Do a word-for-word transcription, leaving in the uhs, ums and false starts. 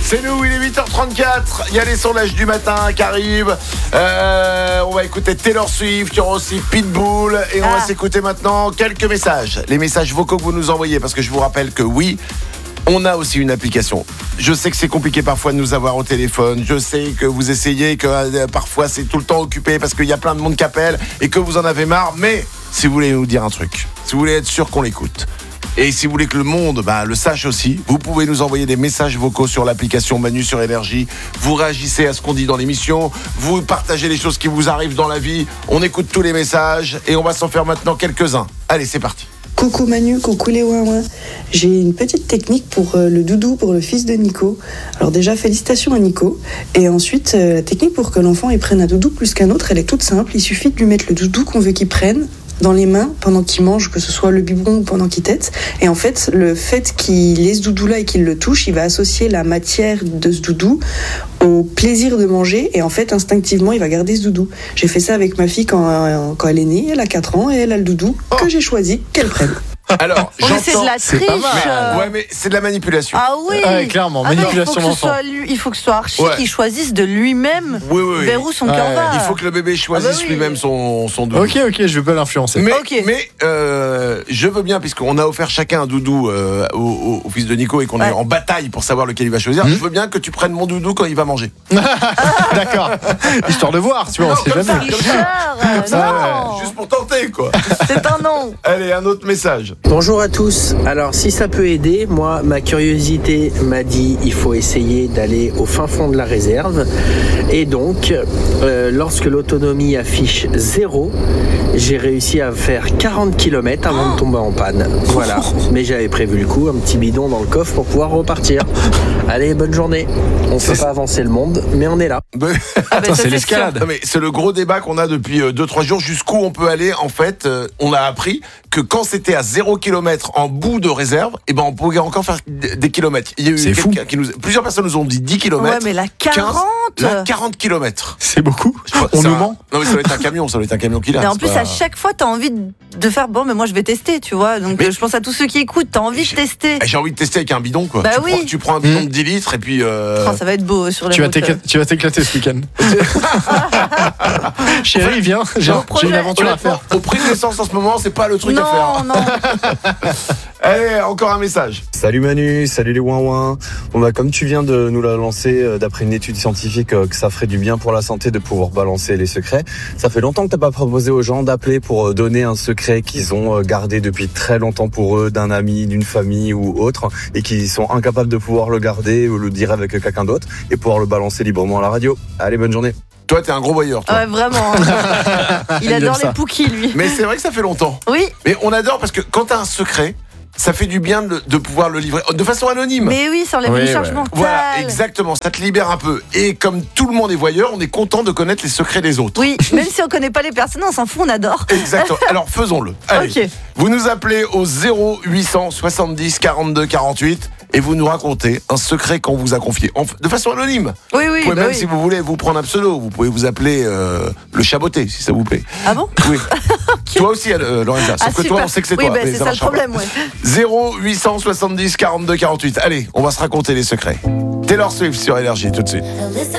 C'est nous, il est huit heures trente-quatre. Il y a les sondages du matin qui arrivent. Euh, on va écouter Taylor Swift, il y aura aussi Pitbull. Et on Ah. va s'écouter maintenant quelques messages. Les messages vocaux que vous nous envoyez. Parce que je vous rappelle que oui, on a aussi une application. Je sais que c'est compliqué parfois de nous avoir au téléphone. Je sais que vous essayez, que euh, parfois c'est tout le temps occupé parce qu'il y a plein de monde qui appelle et que vous en avez marre. Mais si vous voulez nous dire un truc, si vous voulez être sûr qu'on l'écoute, et si vous voulez que le monde bah, le sache aussi, vous pouvez nous envoyer des messages vocaux sur l'application Manu sur Énergie. Vous réagissez à ce qu'on dit dans l'émission, vous partagez les choses qui vous arrivent dans la vie. On écoute tous les messages et on va s'en faire maintenant quelques-uns. Allez, c'est parti. Coucou Manu, coucou les ouin-ouin. J'ai une petite technique pour euh, le doudou pour le fils de Nico. Alors déjà, félicitations à Nico. Et ensuite, euh, la technique pour que l'enfant il prenne un doudou plus qu'un autre, elle est toute simple. Il suffit de lui mettre le doudou qu'on veut qu'il prenne dans les mains pendant qu'il mange, que ce soit le biberon ou pendant qu'il tète. Et en fait, le fait qu'il ait ce doudou-là et qu'il le touche, il va associer la matière de ce doudou au plaisir de manger. Et en fait, instinctivement, il va garder ce doudou. J'ai fait ça avec ma fille quand, euh, quand elle est née. Elle a quatre ans et elle a le doudou Oh. que j'ai choisi qu'elle prenne. Alors, Oh, mais c'est de la c'est triche. pas mal. euh. Ouais, mais c'est de la manipulation. Ah oui. Ouais, clairement, Ah non, manipulation il faut que ce d'enfant. soit lui- il faut que ce soit Archie Ouais. qui choisisse de lui-même Oui, oui, oui. vers où son Ouais. cœur va. Il faut que le bébé choisisse Ah bah oui. lui-même son, son doudou. Ok, ok, je vais pas l'influencer. Mais, Ok. mais euh, je veux bien, puisqu'on a offert chacun un doudou euh, au, au- au fils de Nico et qu'on est Ouais. en bataille pour savoir lequel il va choisir, Hmm. je veux bien que tu prennes mon doudou quand il va manger. D'accord. Histoire de voir, tu vois, on Non, sait comme jamais. ça. Tricheur, euh, ça, non. Juste pour tenter, quoi. C'est un non. Allez, un autre message. Bonjour à tous. Alors si ça peut aider, moi ma curiosité m'a dit il faut essayer d'aller au fin fond de la réserve. Et donc euh, lorsque l'autonomie affiche zéro, j'ai réussi à faire quarante kilomètres avant de tomber en panne. Voilà. Mais j'avais prévu le coup, un petit bidon dans le coffre pour pouvoir repartir. Allez, bonne journée. On ne peut C'est- pas avancer le monde, mais on est là. Ah ben, Attends, ça, c'est sûr. l'escalade. Non, mais c'est le gros débat qu'on a depuis deux trois jours. Jusqu'où on peut aller, en fait, euh, on a appris que quand c'était à zéro kilomètre en bout de réserve, eh ben on pouvait encore faire d- des kilomètres. Il y a eu C'est fou. quelqu'un qui nous, plusieurs personnes nous ont dit dix Ouais, kilomètres. mais la quinze, quarante. là, quarante kilomètres. C'est beaucoup. On Ça- nous ment. Non, mais ça doit être un camion, ça doit être un camion qui l'a. Mais en c'est plus, pas- à chaque fois, t'as envie de- de faire bon, mais moi je vais tester, tu vois. Donc Mais- euh, je pense à tous ceux qui écoutent, t'as envie de J'ai- tester. Eh, J'ai envie de tester avec un bidon, quoi. Bah tu, oui. prends, tu prends un bidon Mmh. de dix litres et puis. euh, Oh, ça va être beau euh, sur les Tu vas routes. t'éclater, tu vas t'éclater ce week-end. Chérie, viens, j'ai Bon j'ai une projet. aventure à honnêtement, faire. au prix de l'essence en ce moment, c'est pas le truc non, à faire. non. Allez, encore un message. Salut Manu, salut les ouin-ouin. Bon bah comme tu viens de nous la lancer euh, d'après une étude scientifique euh, que ça ferait du bien pour la santé de pouvoir balancer les secrets, ça fait longtemps que t'as pas proposé aux gens d'appeler pour euh, donner un secret qu'ils ont euh, gardé depuis très longtemps pour eux, d'un ami, d'une famille ou autre, et qui sont incapables de pouvoir le garder ou le dire avec quelqu'un d'autre et pouvoir le balancer librement à la radio. Allez, bonne journée. Toi, t'es un gros voyeur, toi. Ouais, vraiment. Il Il adore aime ça. les pookies, lui. Mais c'est vrai que ça fait longtemps. Oui, Mais on adore parce que quand t'as un secret, ça fait du bien de, de pouvoir le livrer de façon anonyme. mais oui, ça enlève Oui, une charge ouais. mentale. Voilà, exactement, ça te libère un peu. Et comme tout le monde est voyeur, on est content de connaître les secrets des autres. Oui, même si on connaît pas les personnes, on s'en fout, on adore. Exactement. Alors faisons-le. Allez. Ok. Vous nous appelez au zéro huit cent soixante-dix quarante-deux quarante-huit et vous nous racontez un secret qu'on vous a confié en- de façon anonyme. Oui, oui, Vous pouvez bah même, oui. si vous voulez, vous prendre un pseudo. Vous pouvez vous appeler euh, le Chaboté, si ça vous plaît. Ah bon? Oui. Toi aussi, euh, Lorenza. Sauf Ah, que toi, super. on sait que c'est oui, toi. bah, mais c'est ça ça le marchera pas. problème, ouais. zéro huit cent soixante-dix quarante-deux quarante-huit. Allez, on va se raconter les secrets. Taylor Swift sur Énergie tout de suite.